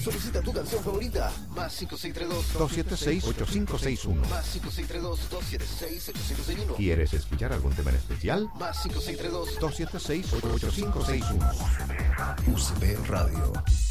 Solicita tu canción favorita. Más 5632-276-8561. Más 5632-276-8561. ¿Quieres escuchar algún tema en especial? Más 5632-276-8561. 276-8561. UCB Radio.